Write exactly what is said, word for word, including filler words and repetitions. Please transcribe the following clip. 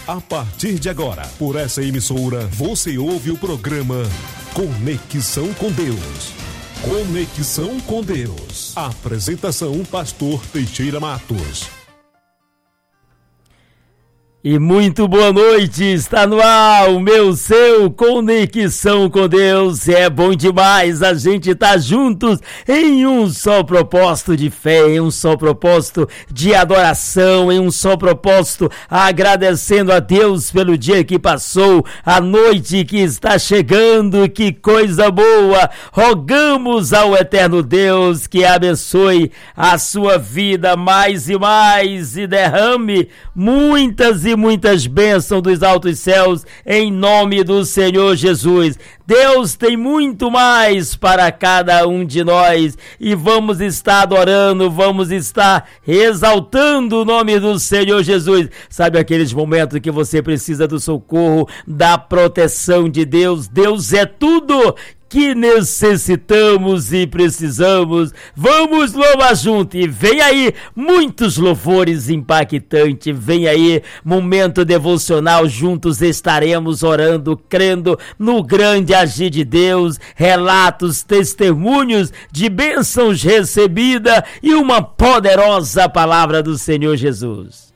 A partir de agora, por essa emissora, você ouve o programa Conexão com Deus. Conexão com Deus. Apresentação, Pastor Teixeira Matos. E muito boa noite, está no ar o meu, seu Conexão com Deus. É bom demais a gente estar juntos em um só propósito de fé, em um só propósito de adoração, em um só propósito agradecendo a Deus pelo dia que passou, a noite que está chegando, que coisa boa. Rogamos ao eterno Deus que abençoe a sua vida mais e mais e derrame muitas e muitas bênçãos dos altos céus, em nome do Senhor Jesus. Deus tem muito mais para cada um de nós e vamos estar adorando, vamos estar exaltando o nome do Senhor Jesus. Sabe aqueles momentos que você precisa do socorro, da proteção de Deus? Deus é tudo que necessitamos e precisamos. Vamos louvar junto e vem aí muitos louvores impactantes, vem aí momento devocional, juntos estaremos orando, crendo no grande agir de Deus, relatos, testemunhos de bênçãos recebidas e uma poderosa palavra do Senhor Jesus.